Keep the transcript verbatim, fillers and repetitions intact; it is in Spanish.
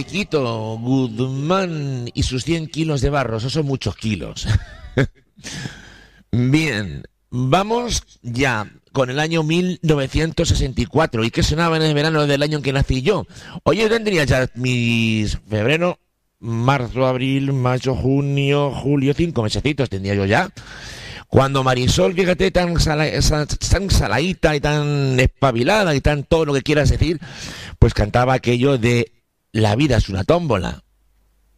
Chiquito Guzmán y sus cien kilos de barro, esos son muchos kilos. Bien, vamos ya con el año mil novecientos sesenta y cuatro. ¿Y qué sonaba en el verano del año en que nací yo? Oye, tendría ya mis febrero, marzo, abril, mayo, junio, julio, cinco mesecitos tendría yo ya. Cuando Marisol, fíjate, tan, sala, tan saladita y tan espabilada y tan todo lo que quieras decir, pues cantaba aquello de La vida es una tómbola.